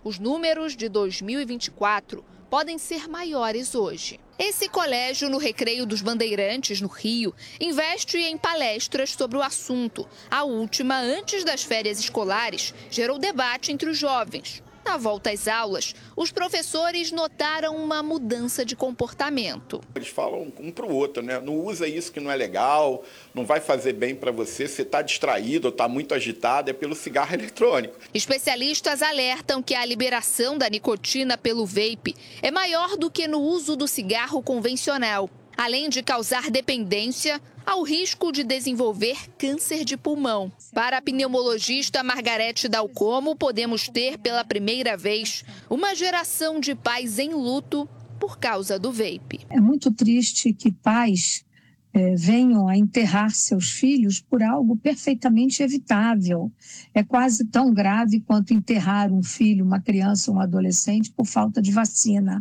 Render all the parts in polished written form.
Os números de 2024 podem ser maiores hoje. Esse colégio, no Recreio dos Bandeirantes, no Rio, investe em palestras sobre o assunto. A última, antes das férias escolares, gerou debate entre os jovens. Na volta às aulas, os professores notaram uma mudança de comportamento. Eles falam um para o outro, né? Não usa isso que não é legal, não vai fazer bem para você, você está distraído ou está muito agitado, é pelo cigarro eletrônico. Especialistas alertam que a liberação da nicotina pelo vape é maior do que no uso do cigarro convencional. Além de causar dependência, há o risco de desenvolver câncer de pulmão. Para a pneumologista Margarete Dalcomo, podemos ter pela primeira vez uma geração de pais em luto por causa do vape. É muito triste que pais venham a enterrar seus filhos por algo perfeitamente evitável. É quase tão grave quanto enterrar um filho, uma criança, um adolescente por falta de vacina.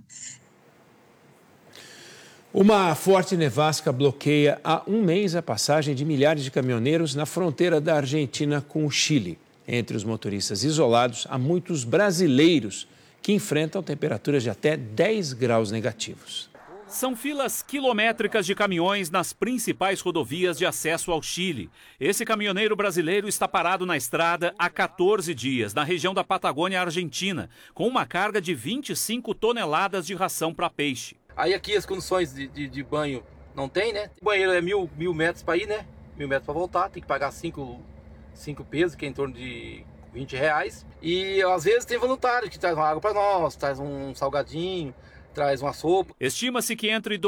Uma forte nevasca bloqueia há um mês a passagem de milhares de caminhoneiros na fronteira da Argentina com o Chile. Entre os motoristas isolados, há muitos brasileiros que enfrentam temperaturas de até 10 graus negativos. São filas quilométricas de caminhões nas principais rodovias de acesso ao Chile. Esse caminhoneiro brasileiro está parado na estrada há 14 dias, na região da Patagônia Argentina, com uma carga de 25 toneladas de ração para peixe. Aí aqui as condições de banho não tem, né? O banheiro é mil metros para ir, né? 1000 metros para voltar, tem que pagar 5 pesos, que é em torno de R$20. E às vezes tem voluntário que traz uma água para nós, traz um salgadinho, traz uma sopa. Estima-se que entre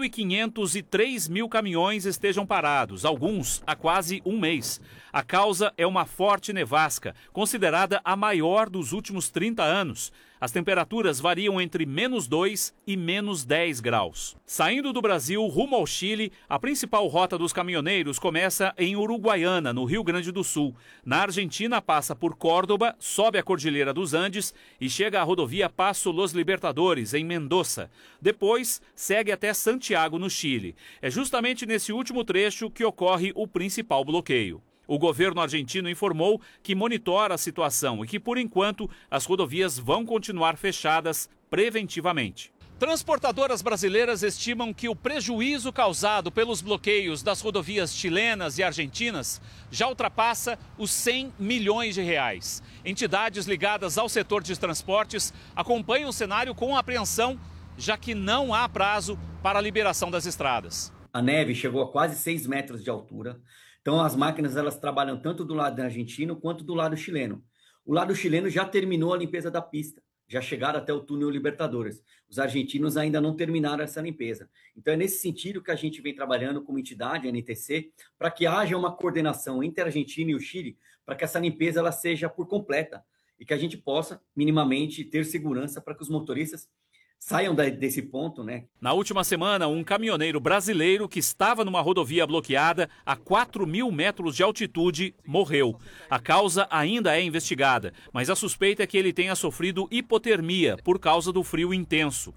2.500 e 3.000 caminhões estejam parados, alguns há quase um mês. A causa é uma forte nevasca, considerada a maior dos últimos 30 anos. As temperaturas variam entre -2 e -10 graus. Saindo do Brasil rumo ao Chile, a principal rota dos caminhoneiros começa em Uruguaiana, no Rio Grande do Sul. Na Argentina, passa por Córdoba, sobe a Cordilheira dos Andes e chega à rodovia Passo Los Libertadores, em Mendoza. Depois, segue até Santiago, no Chile. É justamente nesse último trecho que ocorre o principal bloqueio. O governo argentino informou que monitora a situação e que, por enquanto, as rodovias vão continuar fechadas preventivamente. Transportadoras brasileiras estimam que o prejuízo causado pelos bloqueios das rodovias chilenas e argentinas já ultrapassa os 100 milhões de reais. Entidades ligadas ao setor de transportes acompanham o cenário com apreensão, já que não há prazo para a liberação das estradas. A neve chegou a quase 6 metros de altura. Então, as máquinas elas trabalham tanto do lado argentino quanto do lado chileno. O lado chileno já terminou a limpeza da pista, já chegaram até o túnel Libertadores. Os argentinos ainda não terminaram essa limpeza. Então, é nesse sentido que a gente vem trabalhando como entidade, a NTC, para que haja uma coordenação entre a Argentina e o Chile, para que essa limpeza ela seja por completa e que a gente possa, minimamente, ter segurança para que os motoristas saiam desse ponto, né? Na última semana, um caminhoneiro brasileiro que estava numa rodovia bloqueada a 4.000 metros de altitude morreu. A causa ainda é investigada, mas a suspeita é que ele tenha sofrido hipotermia por causa do frio intenso.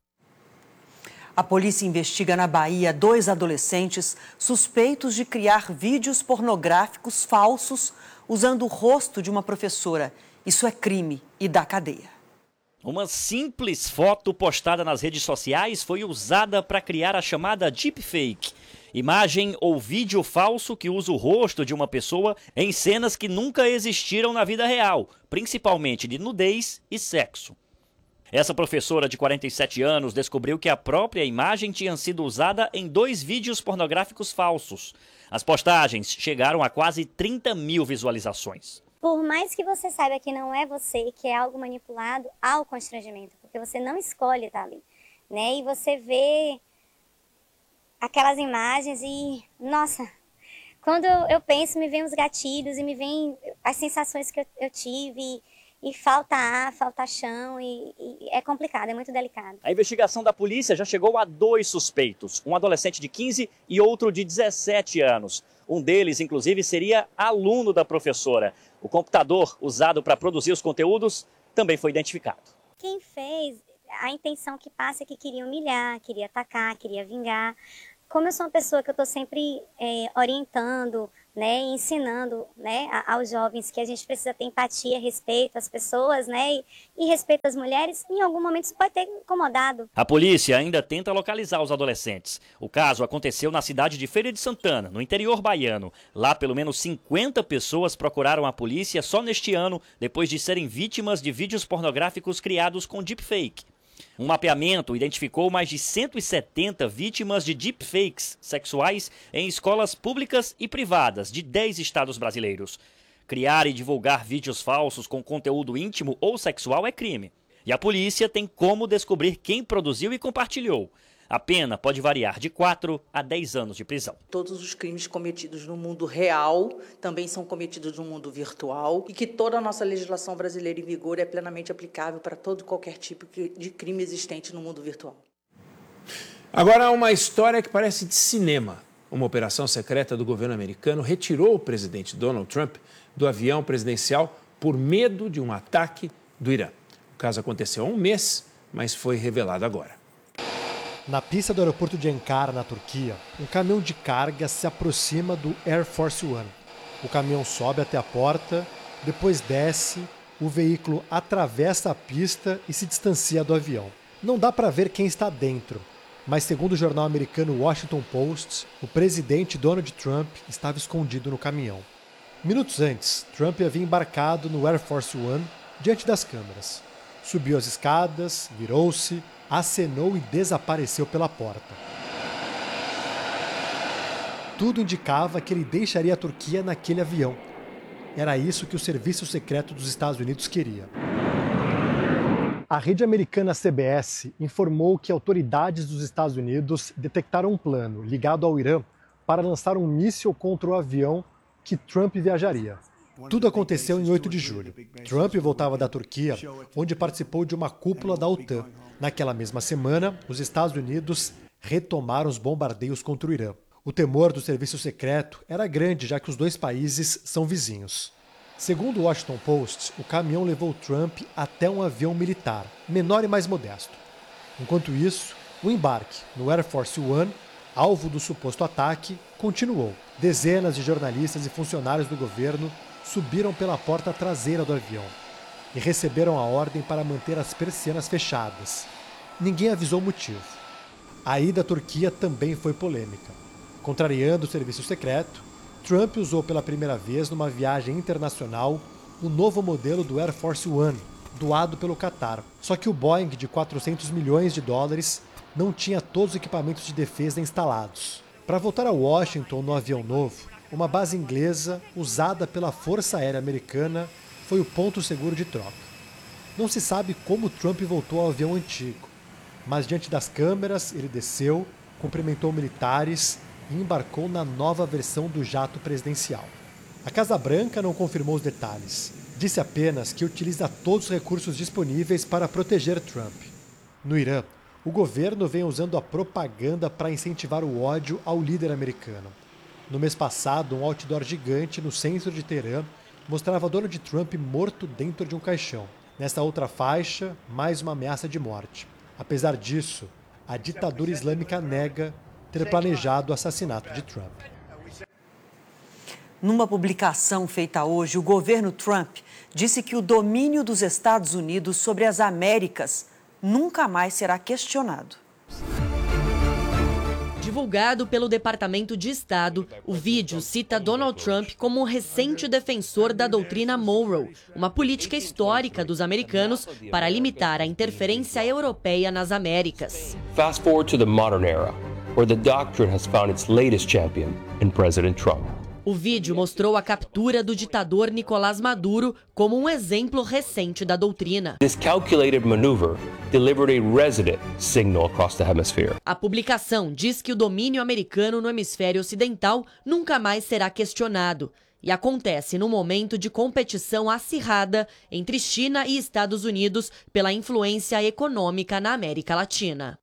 A polícia investiga na Bahia 2 adolescentes suspeitos de criar vídeos pornográficos falsos usando o rosto de uma professora. Isso é crime e dá cadeia. Uma simples foto postada nas redes sociais foi usada para criar a chamada deepfake. Imagem ou vídeo falso que usa o rosto de uma pessoa em cenas que nunca existiram na vida real, principalmente de nudez e sexo. Essa professora de 47 anos descobriu que a própria imagem tinha sido usada em 2 vídeos pornográficos falsos. As postagens chegaram a quase 30 mil visualizações. Por mais que você saiba que não é você, que é algo manipulado, há o constrangimento, porque você não escolhe estar ali, né? E você vê aquelas imagens e, nossa, quando eu penso, me vem os gatilhos e me vem as sensações que eu tive e falta ar, falta chão e é complicado, é muito delicado. A investigação da polícia já chegou a 2 suspeitos, um adolescente de 15 e outro de 17 anos. Um deles, inclusive, seria aluno da professora. O computador usado para produzir os conteúdos também foi identificado. Quem fez, a intenção que passa é que queria humilhar, queria atacar, queria vingar, como eu sou uma pessoa que eu estou sempre orientando, né, ensinando, né, aos jovens que a gente precisa ter empatia, respeito às pessoas, né, e respeito às mulheres, em algum momento isso pode ter incomodado. A polícia ainda tenta localizar os adolescentes. O caso aconteceu na cidade de Feira de Santana, no interior baiano. Lá, pelo menos 50 pessoas procuraram a polícia só neste ano, depois de serem vítimas de vídeos pornográficos criados com deepfake. Um mapeamento identificou mais de 170 vítimas de deepfakes sexuais em escolas públicas e privadas de 10 estados brasileiros. Criar e divulgar vídeos falsos com conteúdo íntimo ou sexual é crime. E a polícia tem como descobrir quem produziu e compartilhou. A pena pode variar de 4 a 10 anos de prisão. Todos os crimes cometidos no mundo real também são cometidos no mundo virtual e que toda a nossa legislação brasileira em vigor é plenamente aplicável para todo e qualquer tipo de crime existente no mundo virtual. Agora, uma história que parece de cinema. Uma operação secreta do governo americano retirou o presidente Donald Trump do avião presidencial por medo de um ataque do Irã. O caso aconteceu há um mês, mas foi revelado agora. Na pista do aeroporto de Ankara, na Turquia, um caminhão de carga se aproxima do Air Force One. O caminhão sobe até a porta, depois desce, o veículo atravessa a pista e se distancia do avião. Não dá para ver quem está dentro, mas segundo o jornal americano Washington Post, o presidente Donald Trump estava escondido no caminhão. Minutos antes, Trump havia embarcado no Air Force One diante das câmeras. Subiu as escadas, virou-se, acenou e desapareceu pela porta. Tudo indicava que ele deixaria a Turquia naquele avião. Era isso que o Serviço Secreto dos Estados Unidos queria. A rede americana CBS informou que autoridades dos Estados Unidos detectaram um plano ligado ao Irã para lançar um míssil contra o avião que Trump viajaria. Tudo aconteceu em 8 de julho. Trump voltava da Turquia, onde participou de uma cúpula da OTAN. Naquela mesma semana, os Estados Unidos retomaram os bombardeios contra o Irã. O temor do serviço secreto era grande, já que os dois países são vizinhos. Segundo o Washington Post, o caminhão levou Trump até um avião militar, menor e mais modesto. Enquanto isso, o embarque no Air Force One, alvo do suposto ataque, continuou. Dezenas de jornalistas e funcionários do governo subiram pela porta traseira do avião e receberam a ordem para manter as persianas fechadas. Ninguém avisou o motivo. A ida à Turquia também foi polêmica. Contrariando o serviço secreto, Trump usou pela primeira vez numa viagem internacional o novo modelo do Air Force One, doado pelo Qatar. Só que o Boeing de 400 milhões de dólares não tinha todos os equipamentos de defesa instalados. Para voltar a Washington no avião novo, uma base inglesa usada pela Força Aérea Americana foi o ponto seguro de troca. Não se sabe como Trump voltou ao avião antigo, mas diante das câmeras ele desceu, cumprimentou militares e embarcou na nova versão do jato presidencial. A Casa Branca não confirmou os detalhes. Disse apenas que utiliza todos os recursos disponíveis para proteger Trump. No Irã, o governo vem usando a propaganda para incentivar o ódio ao líder americano. No mês passado, um outdoor gigante no centro de Teherã mostrava Donald Trump morto dentro de um caixão. Nesta outra faixa, mais uma ameaça de morte. Apesar disso, a ditadura islâmica nega ter planejado o assassinato de Trump. Numa publicação feita hoje, o governo Trump disse que o domínio dos Estados Unidos sobre as Américas nunca mais será questionado. Divulgado pelo Departamento de Estado, o vídeo cita Donald Trump como um recente defensor da doutrina Monroe, uma política histórica dos americanos para limitar a interferência europeia nas Américas. Fast forward to the modern era, where the doctrine has found its latest champion in President Trump. O vídeo mostrou a captura do ditador Nicolás Maduro como um exemplo recente da doutrina. This calculated maneuver delivered a resident signal across the hemisphere. A publicação diz que o domínio americano no hemisfério ocidental nunca mais será questionado e acontece no momento de competição acirrada entre China e Estados Unidos pela influência econômica na América Latina.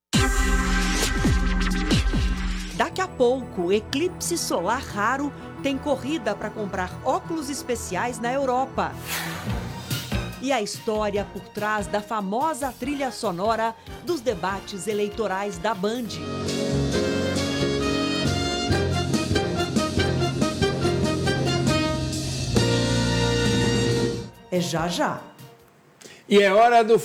Daqui a pouco, eclipse solar raro tem corrida para comprar óculos especiais na Europa. E a história por trás da famosa trilha sonora dos debates eleitorais da Band. é já já. E é hora do